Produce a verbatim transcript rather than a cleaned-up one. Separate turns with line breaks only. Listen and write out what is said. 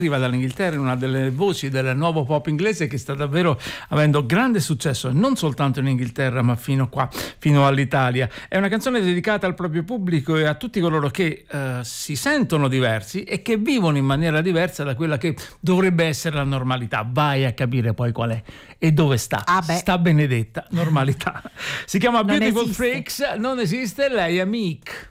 arriva dall'Inghilterra, una delle voci del nuovo pop inglese che sta davvero avendo grande successo non soltanto in Inghilterra ma fino qua, fino all'Italia. È una canzone dedicata al proprio pubblico e a tutti coloro che uh, si sentono diversi e che vivono in maniera diversa da quella che dovrebbe essere la normalità. Vai a capire poi qual è e dove sta.
Ah beh.
Sta benedetta normalità. Si chiama
Non
Beautiful
esiste.
Freaks, non esiste, lei è Meek.